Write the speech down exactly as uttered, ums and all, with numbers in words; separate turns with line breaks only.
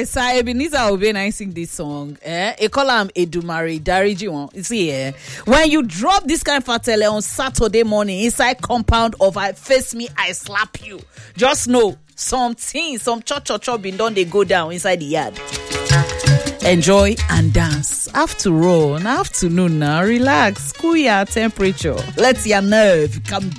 Sir Ebenezer Obey I sing this song. Eh? They call him Edumare Dariji one. You see, eh? When you drop this kind of fatele on Saturday morning inside compound of I face me, I slap you. Just know something, some cho cho cho been done, they go down inside the yard. Enjoy and dance. After all, afternoon now, relax, cool your temperature. Let your nerve come down.